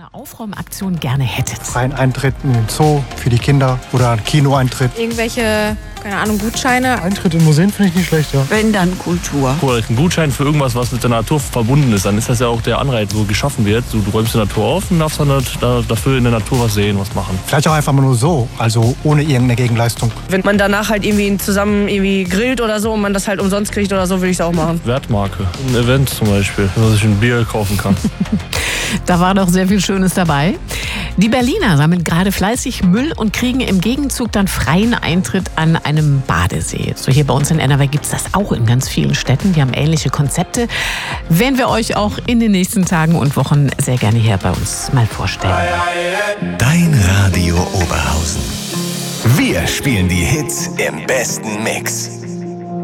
dieser Aufräumaktion gerne hättet. Freien Eintritt in den Zoo für die Kinder oder einen Kinoeintritt. Irgendwelche, keine Ahnung, Gutscheine. Eintritt in Museen finde ich nicht schlecht, ja. Wenn dann Kultur. Oder ein Gutschein für irgendwas, was mit der Natur verbunden ist, dann ist das ja auch der Anreiz, so geschaffen wird. Du räumst die Natur auf und darfst dann dafür in der Natur was sehen, was machen. Vielleicht auch einfach mal nur so, also ohne irgendeine Gegenleistung. Wenn man danach halt irgendwie zusammen grillt oder so und man das halt umsonst kriegt oder so, würde ich es auch machen. Wertmarke. Ein Event zum Beispiel, dass ich ein Bier kaufen kann. Da war doch sehr viel Schönes dabei. Die Berliner sammeln gerade fleißig Müll und kriegen im Gegenzug dann freien Eintritt an einem Badesee. So hier bei uns in NRW gibt es das auch in ganz vielen Städten. Die haben ähnliche Konzepte. Werden wir euch auch in den nächsten Tagen und Wochen sehr gerne hier bei uns mal vorstellen. Dein Radio Oberhausen. Wir spielen die Hits im besten Mix.